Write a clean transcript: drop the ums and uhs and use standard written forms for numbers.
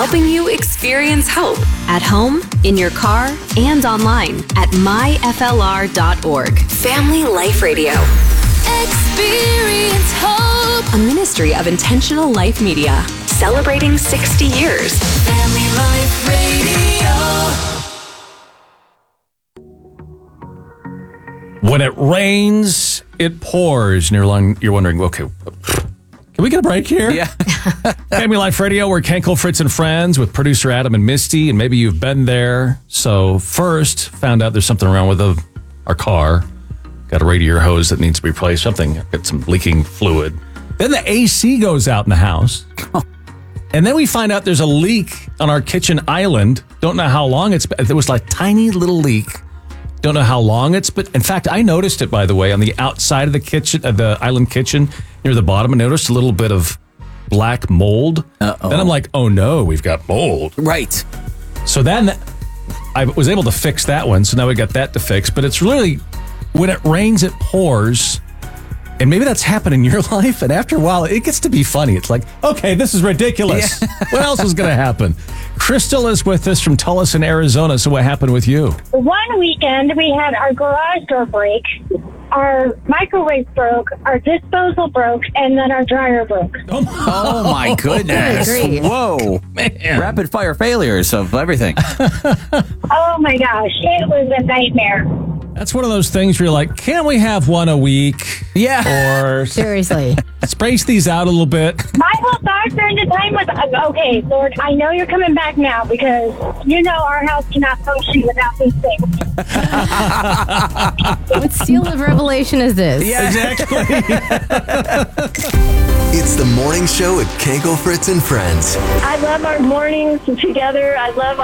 helping you experience hope at home, in your car, and online at myflr.org. Family Life Radio. Experience hope. A ministry of Intentional Life Media. Celebrating 60 years. Family Life Radio. When it rains, it pours. And you're wondering, okay, can we get a break here? Yeah. Family Life Radio, we're Kenkel, Fritz, and Friends with producer Adam and Misty, and maybe you've been there. So first, found out there's something wrong with our car. Got a radiator hose that needs to be replaced, something, got some leaking fluid. Then the AC goes out in the house. And then we find out there's a leak on our kitchen island. Don't know how long it's been. There was like tiny little leak. Don't know how long it's been. In fact, I noticed it, by the way, on the outside of the kitchen, the island kitchen, near the bottom. I noticed a little bit of black mold. Uh-oh. Then I'm like, oh no, we've got mold. Right. So then I was able to fix that one. So now we got that to fix. But it's really, when it rains, it pours. And maybe that's happened in your life. And after a while, it gets to be funny. It's like, okay, this is ridiculous. Yeah. What else is going to happen? Crystal is with us from Tucson, Arizona. So what happened with you? One weekend, we had our garage door break, our microwave broke, our disposal broke, and then our dryer broke. Oh my goodness. Whoa. Man. Rapid fire failures of everything. Oh my gosh, it was a nightmare. That's one of those things where you're like, can't we have one a week? Yeah. Or Seriously. space these out a little bit. My whole thought during the time was, okay, Lord, I know you're coming back now because you know our house cannot function without these things. What seal of revelation is this? Yeah. Exactly. It's the morning show at Kenkel, Fritz, and Friends. I love our mornings together. I love